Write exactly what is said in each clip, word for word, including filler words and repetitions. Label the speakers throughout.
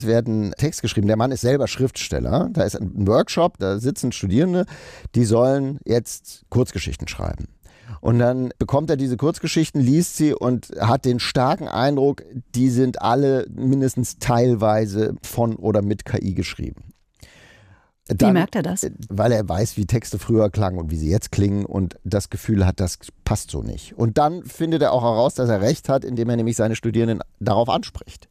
Speaker 1: Es wird ein Text geschrieben, der Mann ist selber Schriftsteller, da ist ein Workshop, da sitzen Studierende, die sollen jetzt Kurzgeschichten schreiben. Und dann bekommt er diese Kurzgeschichten, liest sie und hat den starken Eindruck, die sind alle mindestens teilweise von oder mit K I geschrieben. Dann,
Speaker 2: wie merkt er das?
Speaker 1: Weil er weiß, wie Texte früher klangen und wie sie jetzt klingen und das Gefühl hat, das passt so nicht. Und dann findet er auch heraus, dass er recht hat, indem er nämlich seine Studierenden darauf anspricht.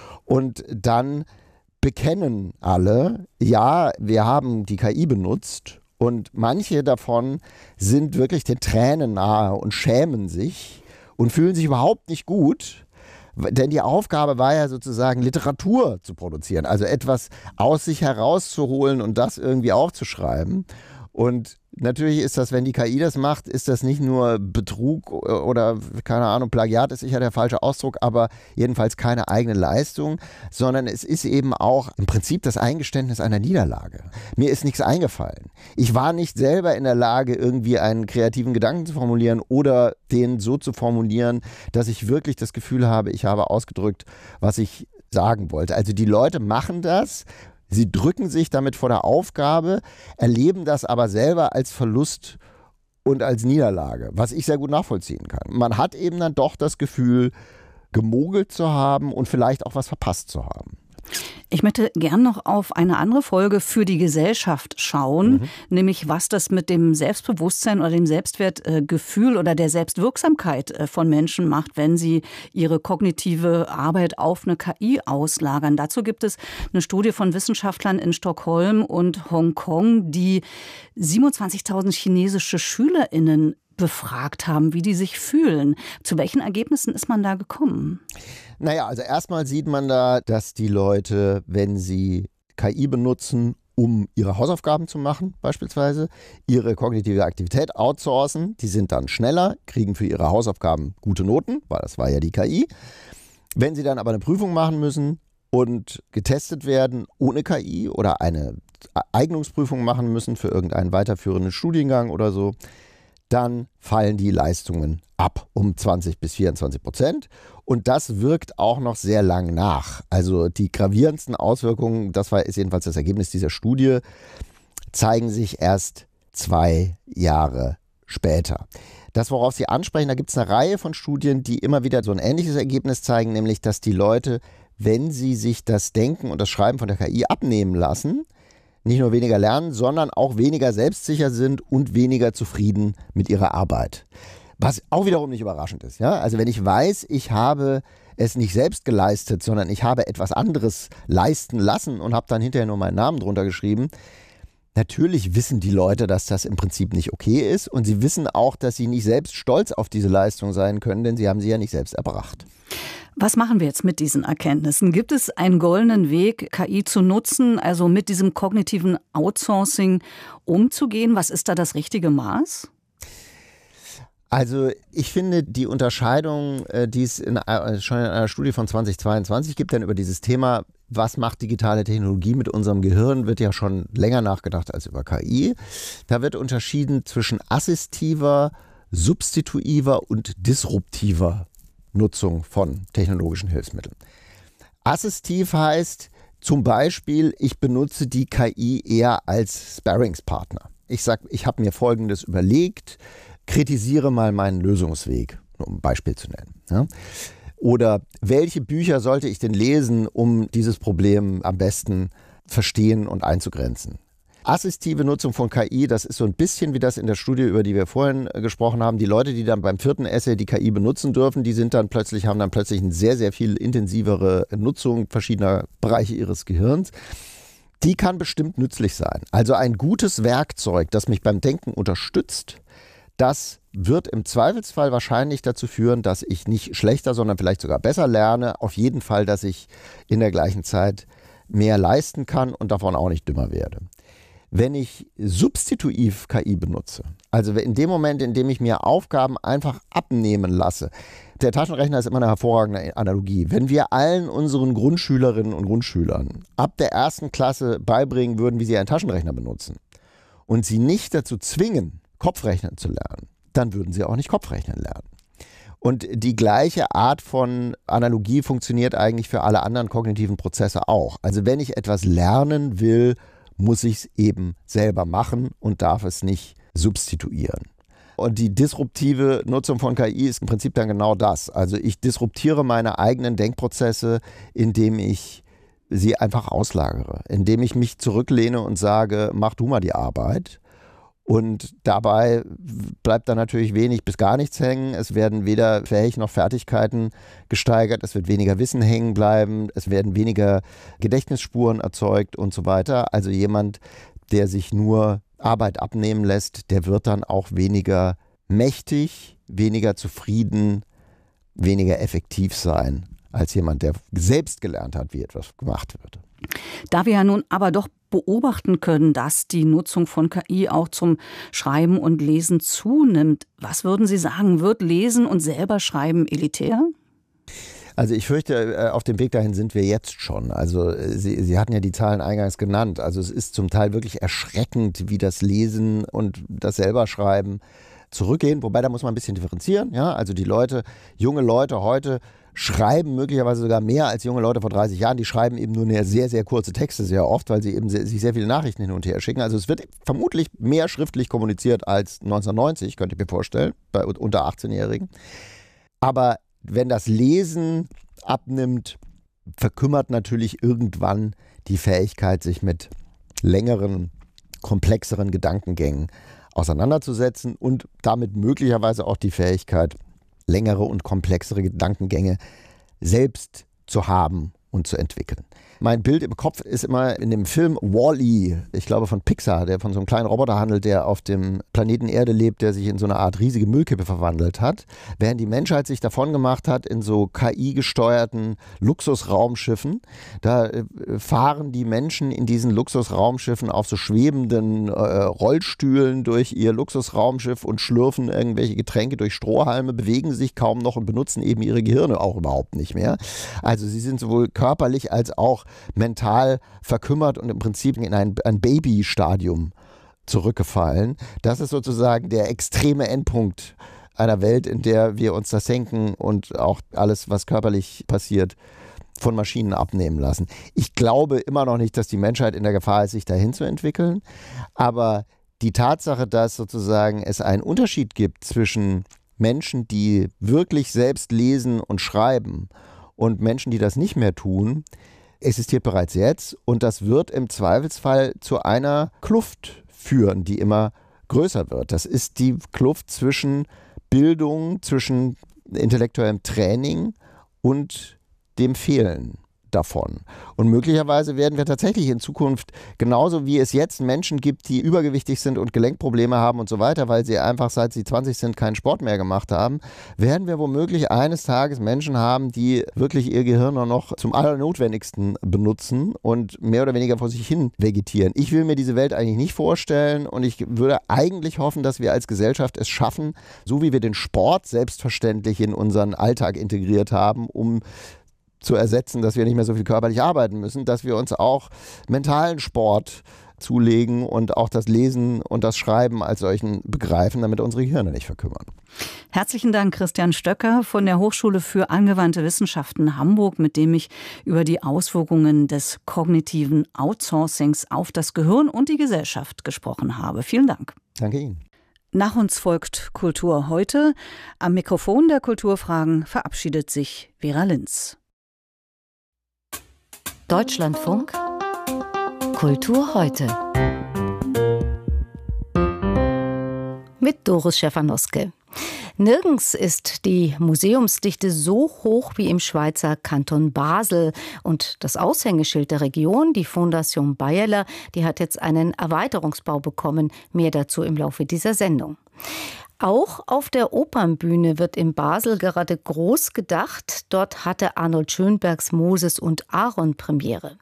Speaker 1: Und dann bekennen alle, ja, wir haben die K I benutzt. Und manche davon sind wirklich den Tränen nahe und schämen sich und fühlen sich überhaupt nicht gut, denn die Aufgabe war ja sozusagen Literatur zu produzieren, also etwas aus sich herauszuholen und das irgendwie aufzuschreiben. Und natürlich ist das, wenn die K I das macht, ist das nicht nur Betrug oder, keine Ahnung, Plagiat ist sicher der falsche Ausdruck, aber jedenfalls keine eigene Leistung, sondern es ist eben auch im Prinzip das Eingeständnis einer Niederlage. Mir ist nichts eingefallen. Ich war nicht selber in der Lage, irgendwie einen kreativen Gedanken zu formulieren oder den so zu formulieren, dass ich wirklich das Gefühl habe, ich habe ausgedrückt, was ich sagen wollte. Also die Leute machen das. Sie drücken sich damit vor der Aufgabe, erleben das aber selber als Verlust und als Niederlage, was ich sehr gut nachvollziehen kann. Man hat eben dann doch das Gefühl, gemogelt zu haben und vielleicht auch was verpasst zu haben.
Speaker 2: Ich möchte gern noch auf eine andere Folge für die Gesellschaft schauen, mhm. nämlich was das mit dem Selbstbewusstsein oder dem Selbstwertgefühl oder der Selbstwirksamkeit von Menschen macht, wenn sie ihre kognitive Arbeit auf eine K I auslagern. Dazu gibt es eine Studie von Wissenschaftlern in Stockholm und Hongkong, die siebenundzwanzigtausend chinesische SchülerInnen befragt haben, wie die sich fühlen. Zu welchen Ergebnissen ist man da gekommen?
Speaker 1: Naja, also erstmal sieht man da, dass die Leute, wenn sie K I benutzen, um ihre Hausaufgaben zu machen, beispielsweise, ihre kognitive Aktivität outsourcen, die sind dann schneller, kriegen für ihre Hausaufgaben gute Noten, weil das war ja die K I. Wenn sie dann aber eine Prüfung machen müssen und getestet werden ohne K I oder eine Eignungsprüfung machen müssen für irgendeinen weiterführenden Studiengang oder so, dann fallen die Leistungen ab um zwanzig bis vierundzwanzig Prozent. Und das wirkt auch noch sehr lang nach. Also die gravierendsten Auswirkungen, das war ist jedenfalls das Ergebnis dieser Studie, zeigen sich erst zwei Jahre später. Das, worauf Sie ansprechen, da gibt es eine Reihe von Studien, die immer wieder so ein ähnliches Ergebnis zeigen, nämlich dass die Leute, wenn sie sich das Denken und das Schreiben von der K I abnehmen lassen, nicht nur weniger lernen, sondern auch weniger selbstsicher sind und weniger zufrieden mit ihrer Arbeit. Was auch wiederum nicht überraschend ist. Ja? Also wenn ich weiß, ich habe es nicht selbst geleistet, sondern ich habe etwas anderes leisten lassen und habe dann hinterher nur meinen Namen drunter geschrieben, natürlich wissen die Leute, dass das im Prinzip nicht okay ist und sie wissen auch, dass sie nicht selbst stolz auf diese Leistung sein können, denn sie haben sie ja nicht selbst erbracht.
Speaker 2: Was machen wir jetzt mit diesen Erkenntnissen? Gibt es einen goldenen Weg, K I zu nutzen, also mit diesem kognitiven Outsourcing umzugehen? Was ist da das richtige Maß?
Speaker 1: Also ich finde die Unterscheidung, die es in, schon in einer Studie von zweitausendzweiundzwanzig gibt, dann über dieses Thema, was macht digitale Technologie mit unserem Gehirn, wird ja schon länger nachgedacht als über K I. Da wird unterschieden zwischen assistiver, substituiver und disruptiver Nutzung von technologischen Hilfsmitteln. Assistiv heißt zum Beispiel, ich benutze die K I eher als Sparringspartner. Ich sage, ich habe mir Folgendes überlegt, kritisiere mal meinen Lösungsweg, um ein Beispiel zu nennen. Ja? Oder welche Bücher sollte ich denn lesen, um dieses Problem am besten verstehen und einzugrenzen? Assistive Nutzung von K I, das ist so ein bisschen wie das in der Studie, über die wir vorhin gesprochen haben. Die Leute, die dann beim vierten Essay die K I benutzen dürfen, die sind dann plötzlich, haben dann plötzlich eine sehr, sehr viel intensivere Nutzung verschiedener Bereiche ihres Gehirns. Die kann bestimmt nützlich sein. Also ein gutes Werkzeug, das mich beim Denken unterstützt, das wird im Zweifelsfall wahrscheinlich dazu führen, dass ich nicht schlechter, sondern vielleicht sogar besser lerne. Auf jeden Fall, dass ich in der gleichen Zeit mehr leisten kann und davon auch nicht dümmer werde. Wenn ich substitutiv K I benutze, also in dem Moment, in dem ich mir Aufgaben einfach abnehmen lasse, der Taschenrechner ist immer eine hervorragende Analogie. Wenn wir allen unseren Grundschülerinnen und Grundschülern ab der ersten Klasse beibringen würden, wie sie einen Taschenrechner benutzen und sie nicht dazu zwingen, Kopfrechnen zu lernen, dann würden sie auch nicht Kopfrechnen lernen. Und die gleiche Art von Analogie funktioniert eigentlich für alle anderen kognitiven Prozesse auch. Also wenn ich etwas lernen will, muss ich es eben selber machen und darf es nicht substituieren. Und die disruptive Nutzung von K I ist im Prinzip dann genau das. Also ich disruptiere meine eigenen Denkprozesse, indem ich sie einfach auslagere, indem ich mich zurücklehne und sage, mach du mal die Arbeit. Und dabei bleibt dann natürlich wenig bis gar nichts hängen. Es werden weder Fähig noch Fertigkeiten gesteigert. Es wird weniger Wissen hängen bleiben. Es werden weniger Gedächtnisspuren erzeugt und so weiter. Also jemand, der sich nur Arbeit abnehmen lässt, der wird dann auch weniger mächtig, weniger zufrieden, weniger effektiv sein als jemand, der selbst gelernt hat, wie etwas gemacht wird.
Speaker 2: Da wir ja nun aber doch beobachten können, dass die Nutzung von K I auch zum Schreiben und Lesen zunimmt, was würden Sie sagen, wird Lesen und selber Schreiben elitär?
Speaker 1: Also ich fürchte, auf dem Weg dahin sind wir jetzt schon. Also Sie, Sie hatten ja die Zahlen eingangs genannt. Also es ist zum Teil wirklich erschreckend, wie das Lesen und das selber Schreiben zurückgehen. Wobei, da muss man ein bisschen differenzieren. Ja? Also die Leute, junge Leute heute schreiben möglicherweise sogar mehr als junge Leute vor dreißig Jahren. Die schreiben eben nur eine sehr, sehr kurze Texte sehr oft, weil sie eben sehr, sich sehr viele Nachrichten hin und her schicken. Also es wird vermutlich mehr schriftlich kommuniziert als neunzehnhundertneunzig, könnte ich mir vorstellen, bei unter achtzehnjährigen. Aber wenn das Lesen abnimmt, verkümmert natürlich irgendwann die Fähigkeit, sich mit längeren, komplexeren Gedankengängen auseinanderzusetzen und damit möglicherweise auch die Fähigkeit, längere und komplexere Gedankengänge selbst zu haben und zu entwickeln. Mein Bild im Kopf ist immer in dem Film Wall-E, ich glaube von Pixar, der von so einem kleinen Roboter handelt, der auf dem Planeten Erde lebt, der sich in so eine Art riesige Müllkippe verwandelt hat. Während die Menschheit sich davon gemacht hat in so K I-gesteuerten Luxusraumschiffen, da äh, fahren die Menschen in diesen Luxusraumschiffen auf so schwebenden äh, Rollstühlen durch ihr Luxusraumschiff und schlürfen irgendwelche Getränke durch Strohhalme, bewegen sich kaum noch und benutzen eben ihre Gehirne auch überhaupt nicht mehr. Also sie sind sowohl körperlich als auch mental verkümmert und im Prinzip in ein, ein Baby-Stadium zurückgefallen. Das ist sozusagen der extreme Endpunkt einer Welt, in der wir uns das Denken und auch alles, was körperlich passiert, von Maschinen abnehmen lassen. Ich glaube immer noch nicht, dass die Menschheit in der Gefahr ist, sich dahin zu entwickeln. Aber die Tatsache, dass sozusagen es einen Unterschied gibt zwischen Menschen, die wirklich selbst lesen und schreiben und Menschen, die das nicht mehr tun, existiert bereits jetzt und das wird im Zweifelsfall zu einer Kluft führen, die immer größer wird. Das ist die Kluft zwischen Bildung, zwischen intellektuellem Training und dem Fehlen davon. Und möglicherweise werden wir tatsächlich in Zukunft, genauso wie es jetzt Menschen gibt, die übergewichtig sind und Gelenkprobleme haben und so weiter, weil sie einfach seit sie zwanzig sind keinen Sport mehr gemacht haben, werden wir womöglich eines Tages Menschen haben, die wirklich ihr Gehirn nur noch zum Allernotwendigsten benutzen und mehr oder weniger vor sich hin vegetieren. Ich will mir diese Welt eigentlich nicht vorstellen und ich würde eigentlich hoffen, dass wir als Gesellschaft es schaffen, so wie wir den Sport selbstverständlich in unseren Alltag integriert haben, um zu ersetzen, dass wir nicht mehr so viel körperlich arbeiten müssen, dass wir uns auch mentalen Sport zulegen und auch das Lesen und das Schreiben als solchen begreifen, damit unsere Gehirne nicht verkümmern.
Speaker 2: Herzlichen Dank, Christian Stöcker von der Hochschule für angewandte Wissenschaften Hamburg, mit dem ich über die Auswirkungen des kognitiven Outsourcings auf das Gehirn und die Gesellschaft gesprochen habe. Vielen Dank.
Speaker 1: Danke Ihnen.
Speaker 2: Nach uns folgt Kultur heute. Am Mikrofon der Kulturfragen verabschiedet sich Vera Linz.
Speaker 3: Deutschlandfunk Kultur heute mit Doris Schäfernoske. Nirgends ist die Museumsdichte so hoch wie im Schweizer Kanton Basel. Und das Aushängeschild der Region, die Fondation Bayerler, die hat jetzt einen Erweiterungsbau bekommen. Mehr dazu im Laufe dieser Sendung. Auch auf der Opernbühne wird in Basel gerade groß gedacht. Dort hatte Arnold Schönbergs Moses und Aaron Premiere.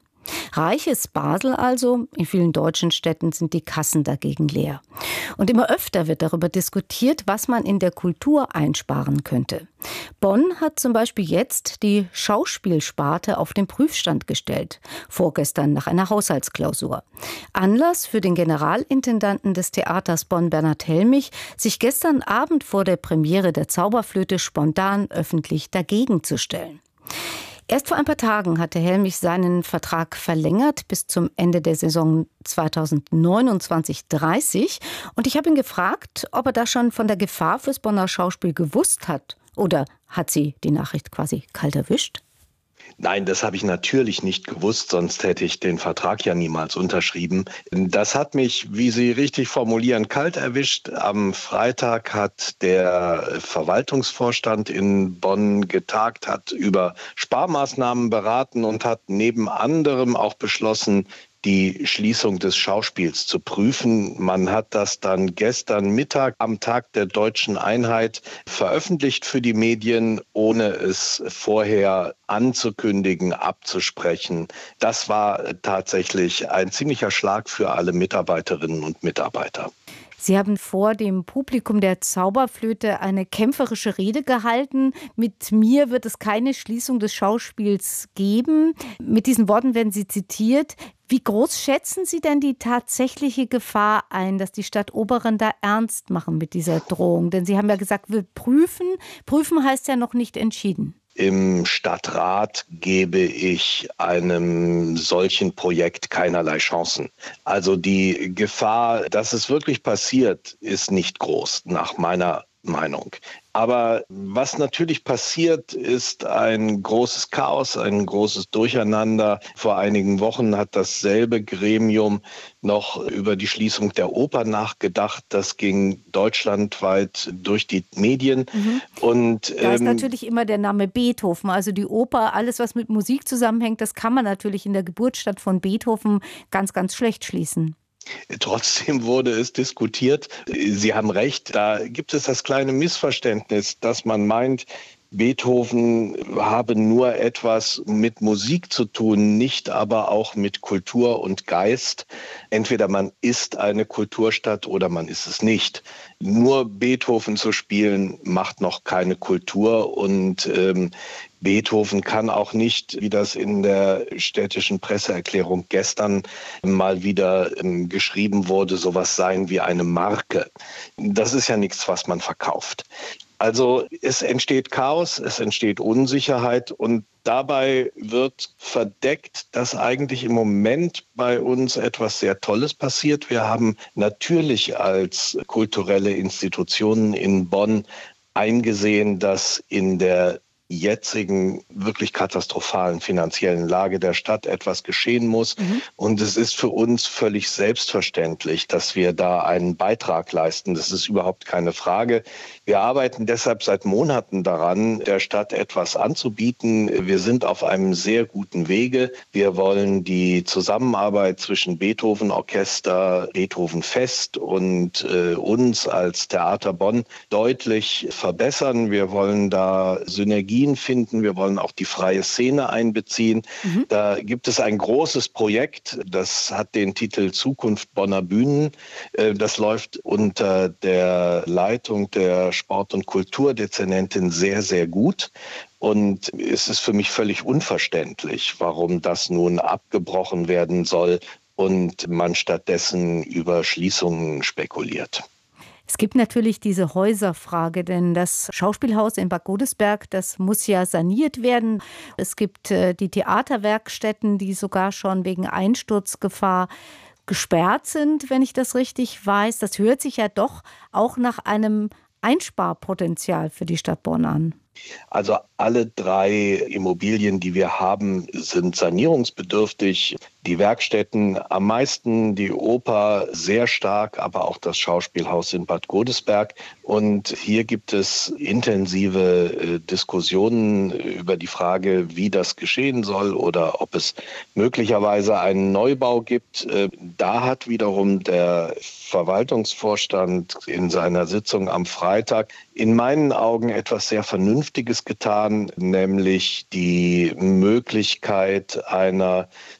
Speaker 3: Reiches Basel also, in vielen deutschen Städten sind die Kassen dagegen leer. Und immer öfter wird darüber diskutiert, was man in der Kultur einsparen könnte. Bonn hat zum Beispiel jetzt die Schauspielsparte auf den Prüfstand gestellt, vorgestern nach einer Haushaltsklausur. Anlass für den Generalintendanten des Theaters Bonn, Bernhard Helmich, sich gestern Abend vor der Premiere der Zauberflöte spontan öffentlich dagegen zu stellen. Erst vor ein paar Tagen hatte Helmich seinen Vertrag verlängert bis zum Ende der Saison zweitausendneunundzwanzig dreißig. Und ich habe ihn gefragt, ob er da schon von der Gefahr fürs Bonner Schauspiel gewusst hat. Oder hat sie die Nachricht quasi kalt erwischt?
Speaker 4: Nein, das habe ich natürlich nicht gewusst, sonst hätte ich den Vertrag ja niemals unterschrieben. Das hat mich, wie Sie richtig formulieren, kalt erwischt. Am Freitag hat der Verwaltungsvorstand in Bonn getagt, hat über Sparmaßnahmen beraten und hat neben anderem auch beschlossen, die Schließung des Schauspiels zu prüfen. Man hat das dann gestern Mittag am Tag der Deutschen Einheit veröffentlicht für die Medien, ohne es vorher anzukündigen, abzusprechen. Das war tatsächlich ein ziemlicher Schlag für alle Mitarbeiterinnen und Mitarbeiter.
Speaker 3: Sie haben vor dem Publikum der Zauberflöte eine kämpferische Rede gehalten. Mit mir wird es keine Schließung des Schauspiels geben. Mit diesen Worten werden Sie zitiert. Wie groß schätzen Sie denn die tatsächliche Gefahr ein, dass die Stadtoberen da ernst machen mit dieser Drohung? Denn Sie haben ja gesagt, wir prüfen. Prüfen heißt ja noch nicht entschieden.
Speaker 4: Im Stadtrat gebe ich einem solchen Projekt keinerlei Chancen. Also die Gefahr, dass es wirklich passiert, ist nicht groß, nach meiner Meinung. Aber was natürlich passiert, ist ein großes Chaos, ein großes Durcheinander. Vor einigen Wochen hat dasselbe Gremium noch über die Schließung der Oper nachgedacht. Das ging deutschlandweit durch die Medien. Mhm. Und,
Speaker 3: da ist
Speaker 4: ähm,
Speaker 3: natürlich immer der Name Beethoven. Also die Oper, alles was mit Musik zusammenhängt, das kann man natürlich in der Geburtsstadt von Beethoven ganz, ganz schlecht schließen.
Speaker 4: Trotzdem wurde es diskutiert. Sie haben recht, da gibt es das kleine Missverständnis, dass man meint, Beethoven habe nur etwas mit Musik zu tun, nicht aber auch mit Kultur und Geist. Entweder man ist eine Kulturstadt oder man ist es nicht. Nur Beethoven zu spielen macht noch keine Kultur und ähm, Beethoven kann auch nicht, wie das in der städtischen Presseerklärung gestern mal wieder ähm, geschrieben wurde, sowas sein wie eine Marke. Das ist ja nichts, was man verkauft. Also es entsteht Chaos, es entsteht Unsicherheit und dabei wird verdeckt, dass eigentlich im Moment bei uns etwas sehr Tolles passiert. Wir haben natürlich als kulturelle Institutionen in Bonn eingesehen, dass in der jetzigen wirklich katastrophalen finanziellen Lage der Stadt etwas geschehen muss. Mhm. Und es ist für uns völlig selbstverständlich, dass wir da einen Beitrag leisten. Das ist überhaupt keine Frage. Wir arbeiten deshalb seit Monaten daran, der Stadt etwas anzubieten. Wir sind auf einem sehr guten Wege. Wir wollen die Zusammenarbeit zwischen Beethoven-Orchester, Beethoven-Fest und äh, uns als Theater Bonn deutlich verbessern. Wir wollen da Synergien finden. Wir wollen auch die freie Szene einbeziehen. Mhm. Da gibt es ein großes Projekt, das hat den Titel Zukunft Bonner Bühnen. Das läuft unter der Leitung der Sport- und Kulturdezernentin sehr, sehr gut. Und es ist für mich völlig unverständlich, warum das nun abgebrochen werden soll und man stattdessen über Schließungen spekuliert.
Speaker 3: Es gibt natürlich diese Häuserfrage, denn das Schauspielhaus in Bad Godesberg, das muss ja saniert werden. Es gibt äh, die Theaterwerkstätten, die sogar schon wegen Einsturzgefahr gesperrt sind, wenn ich das richtig weiß. Das hört sich ja doch auch nach einem Einsparpotenzial für die Stadt Bonn an.
Speaker 4: Also alle drei Immobilien, die wir haben, sind sanierungsbedürftig. Die Werkstätten am meisten, die Oper sehr stark, aber auch das Schauspielhaus in Bad Godesberg. Und hier gibt es intensive äh, Diskussionen über die Frage, wie das geschehen soll oder ob es möglicherweise einen Neubau gibt. Äh, da hat wiederum der Verwaltungsvorstand in seiner Sitzung am Freitag in meinen Augen etwas sehr Vernünftiges getan, nämlich die Möglichkeit einer Sanierung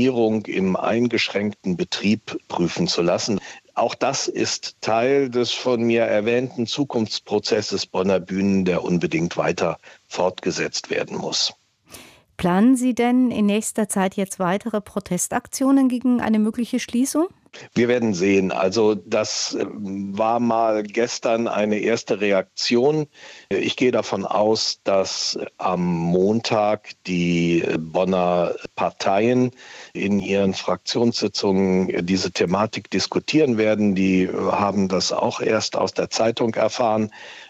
Speaker 4: Inszenierung im eingeschränkten Betrieb prüfen zu lassen. Auch das ist Teil des von mir erwähnten Zukunftsprozesses Bonner Bühnen, der unbedingt weiter fortgesetzt werden muss.
Speaker 3: Planen Sie denn in nächster Zeit jetzt weitere Protestaktionen gegen eine mögliche Schließung?
Speaker 4: Wir werden sehen. Also das war mal gestern eine erste Reaktion. Ich gehe davon aus, dass am Montag die Bonner Parteien in ihren Fraktionssitzungen diese Thematik diskutieren werden. Die haben das auch erst aus der Zeitung erfahren.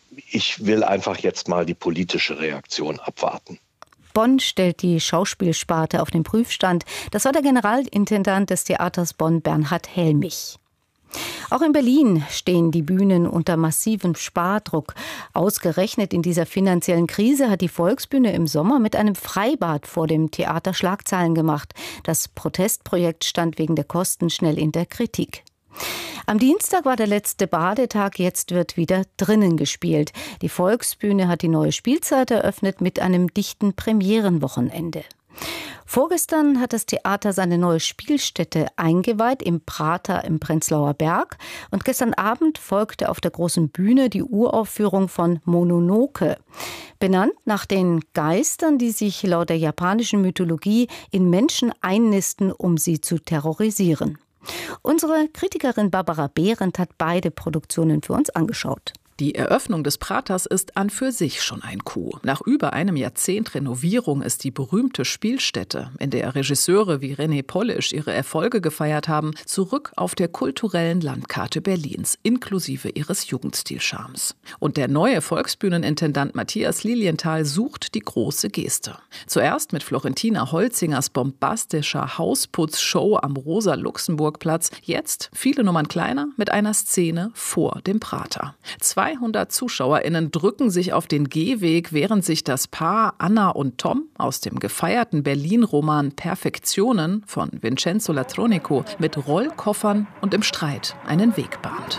Speaker 4: Ich will einfach jetzt mal die politische Reaktion abwarten.
Speaker 3: Bonn stellt die Schauspielsparte auf den Prüfstand. Das war der Generalintendant des Theaters Bonn, Bernhard Helmich. Auch in Berlin stehen die Bühnen unter massivem Spardruck. Ausgerechnet in dieser finanziellen Krise hat die Volksbühne im Sommer mit einem Freibad vor dem Theater Schlagzeilen gemacht. Das Protestprojekt stand wegen der Kosten schnell in der Kritik. Am Dienstag war der letzte Badetag, jetzt wird wieder drinnen gespielt. Die Volksbühne hat die neue Spielzeit eröffnet mit einem dichten Premierenwochenende. Vorgestern hat das Theater seine neue Spielstätte eingeweiht im Prater im Prenzlauer Berg. Und gestern Abend folgte auf der großen Bühne die Uraufführung von Mononoke. Benannt nach den Geistern, die sich laut der japanischen Mythologie in Menschen einnisten, um sie zu terrorisieren. Unsere Kritikerin Barbara Behrendt hat beide Produktionen für uns angeschaut.
Speaker 5: Die Eröffnung des Praters ist an für sich schon ein Coup. Nach über einem Jahrzehnt Renovierung ist die berühmte Spielstätte, in der Regisseure wie René Polish ihre Erfolge gefeiert haben, zurück auf der kulturellen Landkarte Berlins, inklusive ihres Jugendstilcharmes. Und der neue Volksbühnenintendant Matthias Lilienthal sucht die große Geste. Zuerst mit Florentina Holzingers bombastischer Hausputzshow am Rosa-Luxemburg-Platz, jetzt, viele Nummern kleiner, mit einer Szene vor dem Prater. zweihundert ZuschauerInnen drücken sich auf den Gehweg, während sich das Paar Anna und Tom aus dem gefeierten Berlin-Roman Perfektionen von Vincenzo Latronico mit Rollkoffern und im Streit einen Weg bahnt.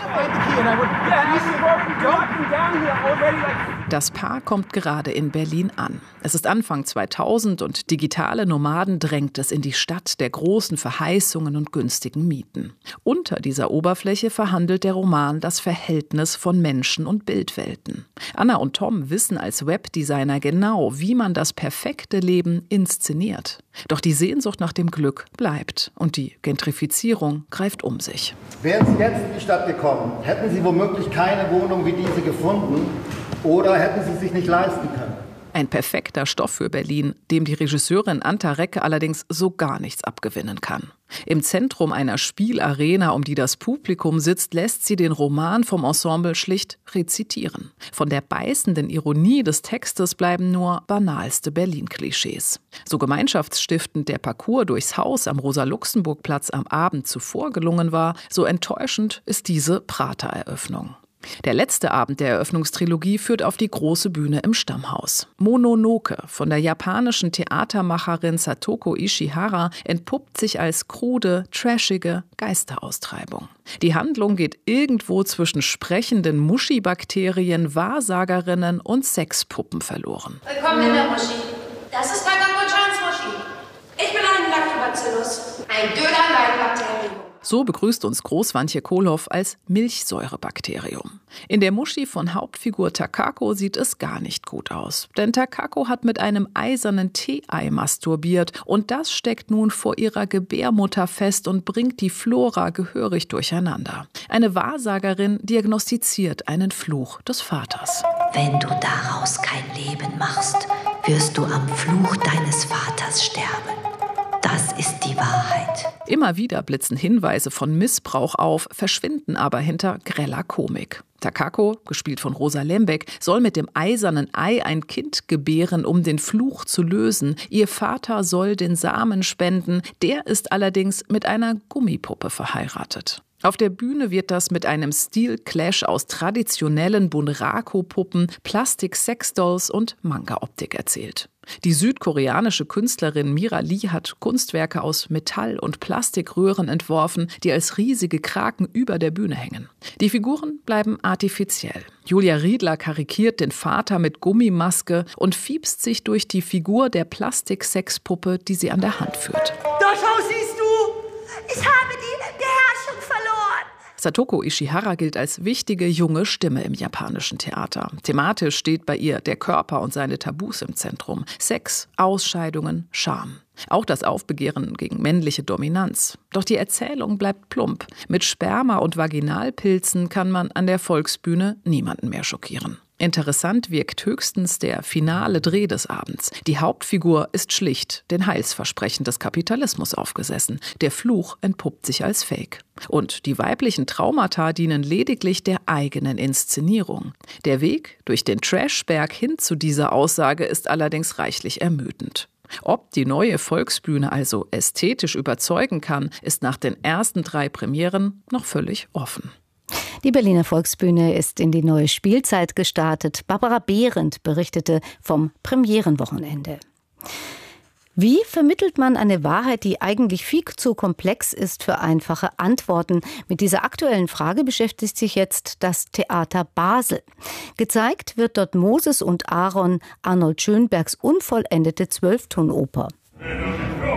Speaker 5: Das Paar kommt gerade in Berlin an. Es ist Anfang zweitausend und digitale Nomaden drängt es in die Stadt der großen Verheißungen und günstigen Mieten. Unter dieser Oberfläche verhandelt der Roman das Verhältnis von Menschen und Bildwelten. Anna und Tom wissen als Webdesigner genau, wie man das perfekte Leben inszeniert. Doch die Sehnsucht nach dem Glück bleibt und die Gentrifizierung greift um sich.
Speaker 6: Wären Sie jetzt in die Stadt gekommen, hätten Sie womöglich keine Wohnung wie diese gefunden oder hätten Sie sich nicht leisten können.
Speaker 5: Ein perfekter Stoff für Berlin, dem die Regisseurin Anta Recke allerdings so gar nichts abgewinnen kann. Im Zentrum einer Spielarena, um die das Publikum sitzt, lässt sie den Roman vom Ensemble schlicht rezitieren. Von der beißenden Ironie des Textes bleiben nur banalste Berlin-Klischees. So gemeinschaftsstiftend der Parcours durchs Haus am Rosa-Luxemburg-Platz am Abend zuvor gelungen war, so enttäuschend ist diese Prater-Eröffnung. Der letzte Abend der Eröffnungstrilogie führt auf die große Bühne im Stammhaus. Mononoke von der japanischen Theatermacherin Satoko Ishihara entpuppt sich als krude, trashige Geisteraustreibung. Die Handlung geht irgendwo zwischen sprechenden Muschibakterien, Wahrsagerinnen und Sexpuppen verloren.
Speaker 7: Willkommen in der Muschi. Das ist der Gambochans-Muschi. Ich bin ein Lactobacillus, ein Döder-Leinbakterium.
Speaker 5: So begrüßt uns Großwantje Kohlhoff als Milchsäurebakterium. In der Muschi von Hauptfigur Takako sieht es gar nicht gut aus. Denn Takako hat mit einem eisernen Tee-Ei masturbiert und das steckt nun vor ihrer Gebärmutter fest und bringt die Flora gehörig durcheinander. Eine Wahrsagerin diagnostiziert einen Fluch des Vaters.
Speaker 8: Wenn du daraus kein Leben machst, wirst du am Fluch deines Vaters sterben. Das ist die Wahrheit.
Speaker 5: Immer wieder blitzen Hinweise von Missbrauch auf, verschwinden aber hinter greller Komik. Takako, gespielt von Rosa Lembeck, soll mit dem eisernen Ei ein Kind gebären, um den Fluch zu lösen. Ihr Vater soll den Samen spenden, der ist allerdings mit einer Gummipuppe verheiratet. Auf der Bühne wird das mit einem Stil-Clash aus traditionellen Bunraku-Puppen, Plastik-Sexdolls und Manga-Optik erzählt. Die südkoreanische Künstlerin Mira Lee hat Kunstwerke aus Metall- und Plastikröhren entworfen, die als riesige Kraken über der Bühne hängen. Die Figuren bleiben artifiziell. Julia Riedler karikiert den Vater mit Gummimaske und fiebst sich durch die Figur der Plastik-Sexpuppe, die sie an der Hand führt.
Speaker 9: Da schau, siehst
Speaker 5: Satoko Ishihara gilt als wichtige junge Stimme im japanischen Theater. Thematisch steht bei ihr der Körper und seine Tabus im Zentrum. Sex, Ausscheidungen, Scham. Auch das Aufbegehren gegen männliche Dominanz. Doch die Erzählung bleibt plump. Mit Sperma und Vaginalpilzen kann man an der Volksbühne niemanden mehr schockieren. Interessant wirkt höchstens der finale Dreh des Abends. Die Hauptfigur ist schlicht den Heilsversprechen des Kapitalismus aufgesessen. Der Fluch entpuppt sich als Fake. Und die weiblichen Traumata dienen lediglich der eigenen Inszenierung. Der Weg durch den Trashberg hin zu dieser Aussage ist allerdings reichlich ermüdend. Ob die neue Volksbühne also ästhetisch überzeugen kann, ist nach den ersten drei Premieren noch völlig offen.
Speaker 3: Die Berliner Volksbühne ist in die neue Spielzeit gestartet. Barbara Behrendt berichtete vom Premierenwochenende. Wie vermittelt man eine Wahrheit, die eigentlich viel zu komplex ist für einfache Antworten? Mit dieser aktuellen Frage beschäftigt sich jetzt das Theater Basel. Gezeigt wird dort Moses und Aaron, Arnold Schönbergs unvollendete Zwölftonoper.